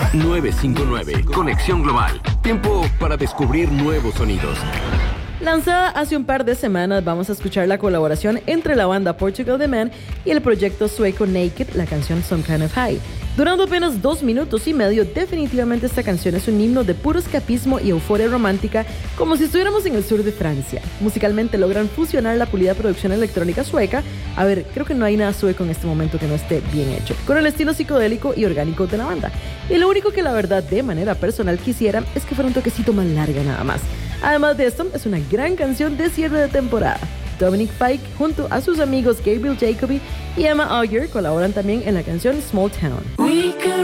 959, Conexión Global. Tiempo para descubrir nuevos sonidos. Lanzada hace un par de semanas, vamos a escuchar la colaboración entre la banda Portugal The Man y el proyecto sueco Naked, la canción Some Kind of High. Durando apenas 2 minutos y medio, definitivamente esta canción es un himno de puro escapismo y euforia romántica, como si estuviéramos en el sur de Francia. Musicalmente logran fusionar la pulida producción electrónica sueca. A ver, creo que no hay nada sueco en este momento que no esté bien hecho, con el estilo psicodélico y orgánico de la banda. Y lo único que la verdad, de manera personal, quisiera es que fuera un toquecito más larga nada más. Además de esto, es una gran canción de cierre de temporada. Dominic Fike, junto a sus amigos Gabriel Jacoby y Emma Auger, colaboran también en la canción Small Town.